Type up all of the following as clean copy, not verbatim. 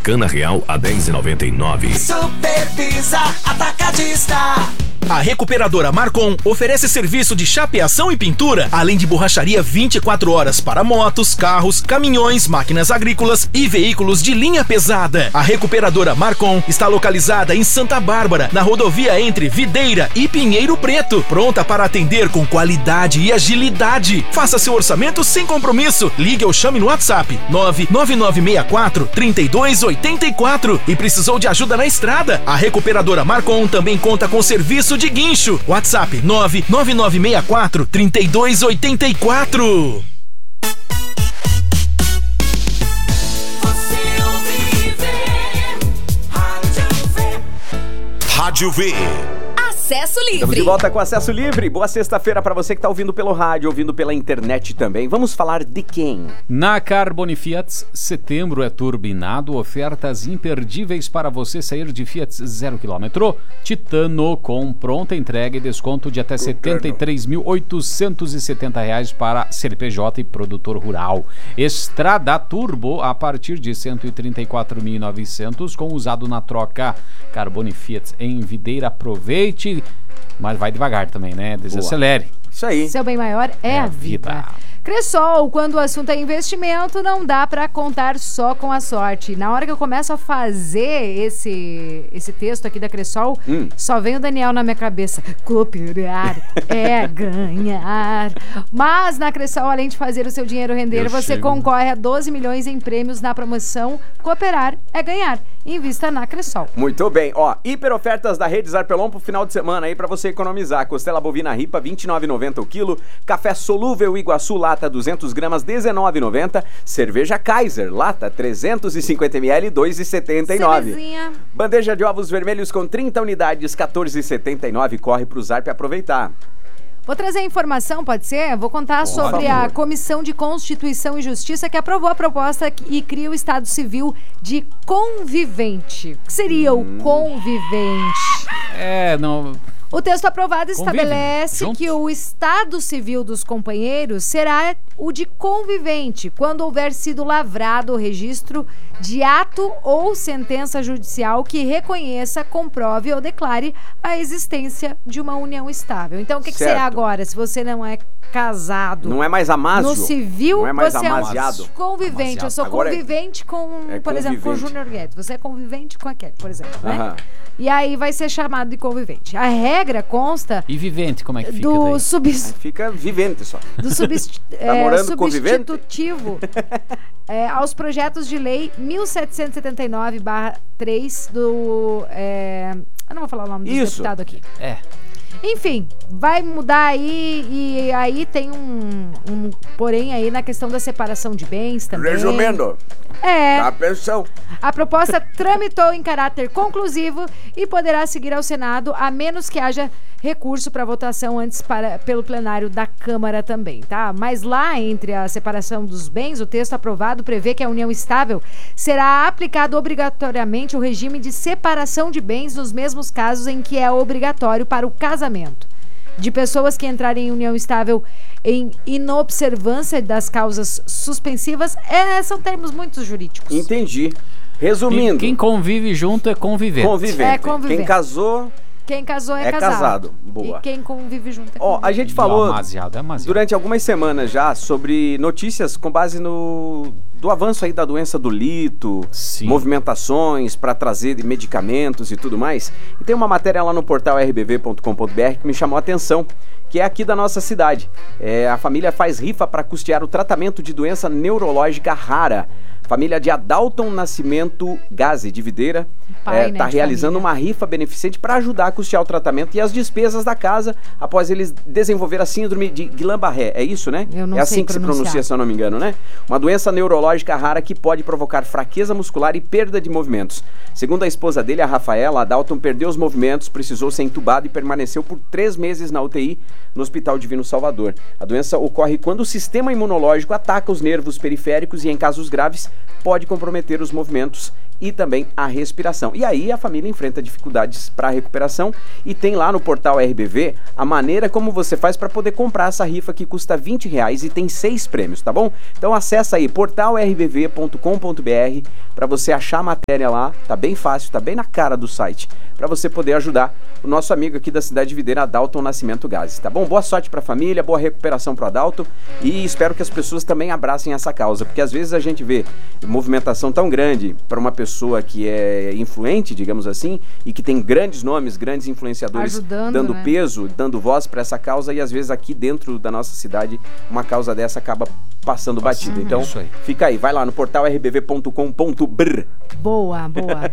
Americana Real a 10,99. Supervisa Atacadista. A recuperadora Marcon oferece serviço de chapeação e pintura, além de borracharia 24 horas para motos, carros, caminhões, máquinas agrícolas e veículos de linha pesada. A recuperadora Marcon está localizada em Santa Bárbara, na rodovia entre Videira e Pinheiro Preto, pronta para atender com qualidade e agilidade. Faça seu orçamento sem compromisso. Ligue ou chame no WhatsApp 99964-3284. E precisou de ajuda na estrada? A recuperadora Marcon também conta com serviço de guincho. WhatsApp 99964-3284. Rádio V. Acesso Livre. Estamos de volta com Acesso Livre. Boa sexta-feira para você que está ouvindo pelo rádio, ouvindo pela internet também. Vamos falar de quem? Na Carboni Fiat, setembro é turbinado, ofertas imperdíveis para você sair de Fiat 0 km. Titano com pronta entrega e desconto de até R$ 73.870 para CNPJ e produtor rural. Estrada Turbo a partir de R$ 134.900 com usado na troca. Carboni Fiat em Videira, aproveite. Mas vai devagar também, né? Desacelere. Isso aí. Seu bem maior é a vida. Cressol, quando o assunto é investimento, não dá pra contar só com a sorte. Na hora que eu começo a fazer esse texto aqui da Cressol, só vem o Daniel na minha cabeça. Cooperar é ganhar. Mas na Cressol, além de fazer o seu dinheiro render, você concorre a 12 milhões em prêmios na promoção Cooperar é ganhar. Invista na Cressol. Muito bem. Ó, hiper ofertas da Rede Zarpelon pro final de semana aí pra você economizar. Costela bovina ripa, R$ 29,90 o quilo. Café solúvel Iguaçu, lata 200 gramas, R$ 19,90. Cerveja Kaiser, lata 350 ml, R$ 2,79. Bandeja de ovos vermelhos com 30 unidades, R$ 14,79. Corre pro Zarp aproveitar. Vou trazer a informação, pode ser? Vou contar sobre a Comissão de Constituição e Justiça que aprovou a proposta e cria o Estado Civil de convivente. O que seria o convivente? O texto aprovado estabelece que o Estado Civil dos companheiros será o de convivente quando houver sido lavrado o registro de ato ou sentença judicial que reconheça, comprove ou declare a existência de uma união estável. Então, o que será agora se você não é casado? Não é mais amásio? No civil, não é mais você amasiado. É um convivente. Eu sou agora convivente com, por exemplo, com o Júnior Guedes. Você é convivente com a Kelly, por exemplo, né? E aí vai ser chamado de convivente. A regra consta... E vivente, como é que fica do daí? Fica vivente só. Do substitutivo aos projetos de lei 1779/3 do... eu não vou falar o nome do deputado aqui. Enfim, vai mudar aí, e aí tem um porém aí na questão da separação de bens também. Resumindo, a pensão. A proposta tramitou em caráter conclusivo e poderá seguir ao Senado, a menos que haja recurso para votação antes pelo plenário da Câmara também, tá? Mas lá, entre a separação dos bens, o texto aprovado prevê que a união estável será aplicado obrigatoriamente o regime de separação de bens nos mesmos casos em que é obrigatório para o casamento de pessoas que entrarem em união estável em inobservância das causas suspensivas. São termos muito jurídicos. Entendi. Resumindo, quem convive junto é convivente. É convivente. Quem casou é casado. Boa. E quem convive junto é convivente. A gente falou amasiado. durante algumas semanas já sobre notícias com base do avanço aí da doença do lito, movimentações para trazer medicamentos e tudo mais. E tem uma matéria lá no portal rbv.com.br que me chamou a atenção, que é aqui da nossa cidade. A família faz rifa para custear o tratamento de doença neurológica rara. Família de Adalton Nascimento Gazi, de Videira, está realizando uma rifa beneficente para ajudar a custear o tratamento e as despesas da casa após eles desenvolver a síndrome de Guillain-Barré. É isso, né? Eu não sei assim que se pronuncia, se eu não me engano, né? Uma doença neurológica rara que pode provocar fraqueza muscular e perda de movimentos. Segundo a esposa dele, a Rafaela, Adalton perdeu os movimentos, precisou ser entubado e permaneceu por 3 meses na UTI no Hospital Divino Salvador. A doença ocorre quando o sistema imunológico ataca os nervos periféricos e, em casos graves, pode comprometer os movimentos e também a respiração. E aí a família enfrenta dificuldades para a recuperação e tem lá no portal RBV a maneira como você faz para poder comprar essa rifa que custa R$20 e tem 6 prêmios, tá bom? Então acessa aí portalrbv.com.br para você achar a matéria lá, tá bem fácil, tá bem na cara do site, para você poder ajudar o nosso amigo aqui da cidade de Videira, Adalton Nascimento Gazi, tá bom? Boa sorte pra família, boa recuperação pro Adalton e espero que as pessoas também abracem essa causa, porque às vezes a gente vê movimentação tão grande para uma pessoa que é influente, digamos assim, e que tem grandes nomes, grandes influenciadores dando peso, dando voz para essa causa e às vezes aqui dentro da nossa cidade uma causa dessa acaba passando batida. Então fica aí, vai lá no portal rbv.com.br. Boa.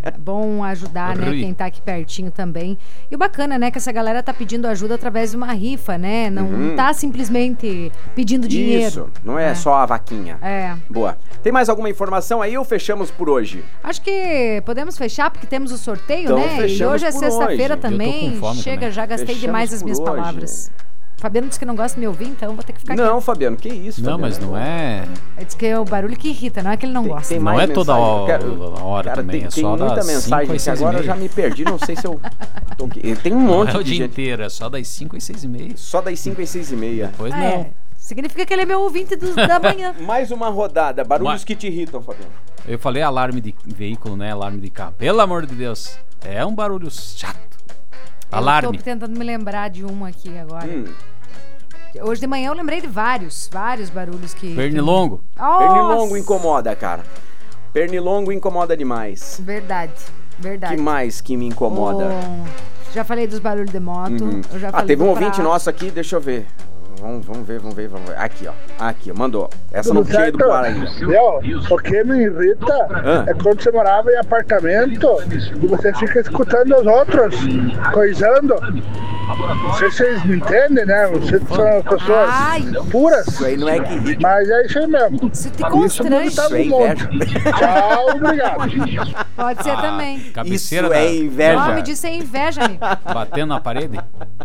Bom ajudar, né? Quem tá aqui pertinho também. E o bacana, né? Que essa galera tá pedindo ajuda através de uma rifa, né? Não tá simplesmente pedindo dinheiro. Isso, não é só a vaquinha. É. Boa. Tem mais alguma informação aí ou fechamos por hoje? Acho que podemos fechar porque temos o sorteio, então, né? E hoje é sexta-feira também. Eu tô com fome Chega, também. já gastei Fechamos demais as minhas palavras. Fabiano disse que não gosta de me ouvir, então vou ter que ficar Não, quieto. Fabiano, que isso, Não, Fabiano? mas não é... Ele disse que é o barulho que irrita, não é que ele não gosta. Tem Não mais é toda mensagem. hora Cara, também, tem, é tem só muita das 5 mensagem às que agora 6h30. eu já me perdi, não sei se eu... Tem um monte Não é o de dia gente. inteiro, é só das 5 às 6h30. Só das 5 às 6h30. Pois Ah, não. é. Significa que ele é meu ouvinte da manhã. Mais uma rodada, barulhos Mas- que te irritam, Fabiano. Eu falei alarme de veículo, né? Alarme de carro. Pelo amor de Deus. É um barulho chato. Alarme. Eu tô tentando me lembrar de um aqui agora. Hoje de manhã eu lembrei de vários barulhos que... Pernilongo. Nossa! Pernilongo incomoda, cara. Pernilongo incomoda demais. Verdade. Que mais que me incomoda? Já falei dos barulhos de moto. Eu já falei teve um do ouvinte prato. nosso aqui, deixa eu ver. Vamos ver. Aqui, ó. Mandou. Essa não tinha ido pro ar ainda. O que me irrita é quando você morava em apartamento e você fica escutando os outros, coisando. Não sei se vocês me entendem, né? Vocês são pessoas puras. Isso aí não é que irrita. Mas é isso aí mesmo. Isso te Isso me constrange. irritava Isso é um monte. inveja. Tchau, obrigado. Pode ser também. Cabeceira Isso é inveja. O nome disso é inveja, amigo. Batendo na parede.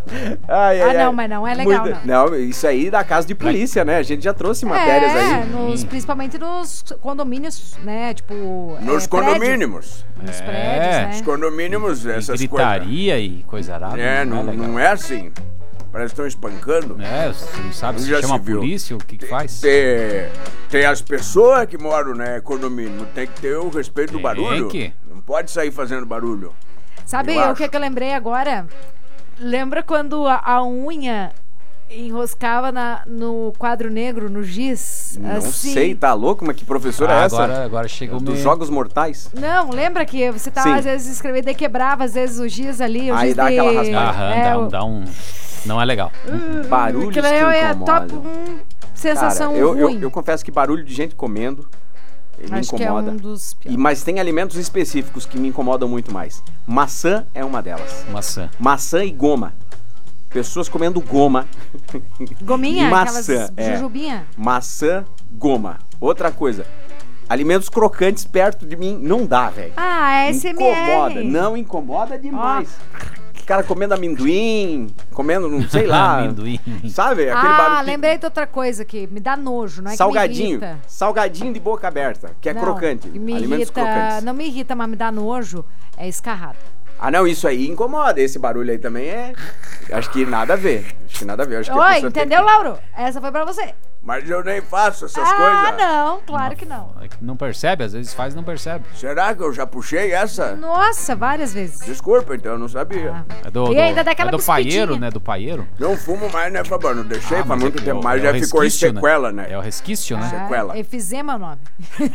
Não, mas não é legal, não. Não, isso aí da casa de polícia, né? A gente já trouxe matérias aí. Principalmente nos condomínios, né? Tipo. Nos condomínios. Nos prédios, né? Os condomínios, essas Gritaria e coisa arada. não é assim. Parece que estão espancando. É, você não sabe se Já chama a se viu. polícia, o que faz. Tem as pessoas que moram, né, condomínio. Tem que ter o respeito do barulho. Não pode sair fazendo barulho. Sabe Eu o que eu lembrei agora? Lembra quando a unha enroscava no quadro negro, no giz? Não assim? sei, tá louco? Mas que professora é essa? Agora chega o Dos Jogos Mortais? Não, lembra que você tava Sim. às vezes escrevendo e quebrava às vezes o giz ali, o Aí giz dá aquela raspada. Dá um... Não é legal. Barulhos que Aquilo é a incomodam. top sensação Cara, ruim. eu confesso que barulho de gente comendo me Acho incomoda. que é um dos piores. Mas tem alimentos específicos que me incomodam muito mais. Maçã é uma delas. Maçã. Maçã e goma. Pessoas comendo goma. Gominha, e aquelas maçã. jujubinha. Maçã, goma. Outra coisa. Alimentos crocantes perto de mim não dá, velho. Incomoda. Não incomoda demais. Cara comendo amendoim, comendo, não sei lá. Amendoim. Sabe? Aquele barulho. Lembrei de outra coisa que me dá nojo, não é Salgadinho. que me irrita. Salgadinho de boca aberta, que é Não, crocante. que me Alimentos irrita, crocantes. não me irrita, mas me dá nojo, é escarrado. Ah, não, isso aí incomoda. Esse barulho aí também é. Acho que nada a ver. Acho que a Oi, pessoa tem entendeu, que- Lauro? Essa foi pra você. Mas eu nem faço essas Ah, coisas. não, claro que não. É que não percebe, às vezes faz e não percebe. Será que eu já puxei essa? Nossa, várias vezes. Desculpa, então, eu não sabia. É do, E ainda dá aquela é do cuspidinha. paieiro, né? Do paieiro. Não fumo mais, né, Fabiano? Deixei faz mas muito é que tempo, é o- mas é já o ficou em resquício, sequela, né? É o resquício, né? Sequela. Efizema é o nome.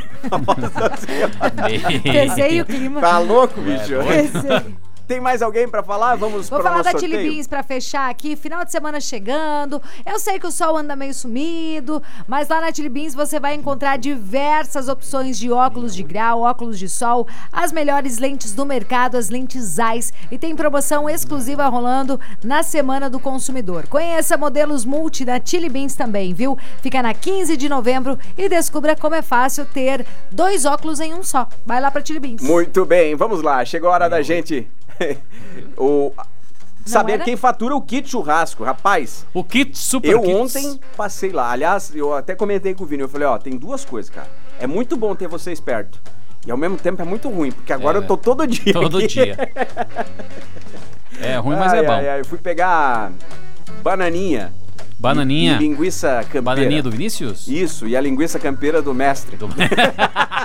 Meio. Pesei o clima. Tá louco, bicho? Pesei. Tem mais alguém pra falar? Vamos Vou para o falar nosso da Chili sorteio? Beans pra fechar aqui, final de semana chegando. Eu sei que o sol anda meio sumido, mas lá na Chili Beans você vai encontrar diversas opções de óculos de grau, óculos de sol, as melhores lentes do mercado, as lentes Zeiss, e tem promoção exclusiva rolando na Semana do Consumidor. Conheça modelos multi da Chili Beans também, viu? Fica na 15 de novembro e descubra como é fácil ter 2 óculos em um só. Vai lá pra Chili Beans. Muito bem, vamos lá. Chegou a hora da gente saber era? quem fatura o kit churrasco. Rapaz, O kit Super eu Kits. ontem passei lá. Aliás, eu até comentei com o Vini. Eu falei, ó, tem duas coisas, cara. É muito bom ter vocês perto. E ao mesmo tempo é muito ruim, porque agora eu tô todo dia Todo aqui. dia. É ruim, mas é bom. Eu fui pegar bananinha. Bananinha. E linguiça campeira. Bananinha do Vinícius? Isso, e a linguiça campeira do mestre.